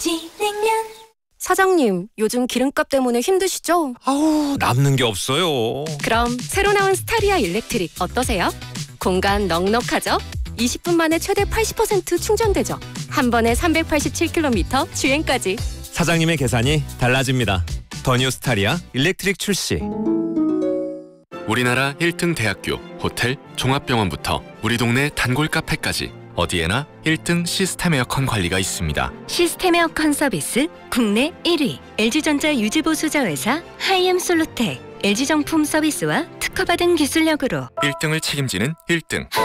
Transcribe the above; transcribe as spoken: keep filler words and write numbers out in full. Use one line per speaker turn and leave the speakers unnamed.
엠지 냉면.
사장님, 요즘 기름값 때문에 힘드시죠?
아우, 남는 게 없어요.
그럼 새로 나온 스타리아 일렉트릭 어떠세요? 공간 넉넉하죠? 이십 분 만에 최대 팔십 퍼센트 충전되죠? 한 번에 삼백팔십칠 킬로미터 주행까지.
사장님의 계산이 달라집니다. 더 뉴 스타리아 일렉트릭 출시.
우리나라 일 등 대학교, 호텔, 종합병원부터 우리 동네 단골 카페까지 어디에나 일 등 시스템 에어컨 관리가 있습니다.
시스템 에어컨 서비스 국내 일 위 엘지전자 유지보수자회사 하이엠솔루텍. 엘지정품 서비스와 특허받은 기술력으로
일 등을 책임지는 일 등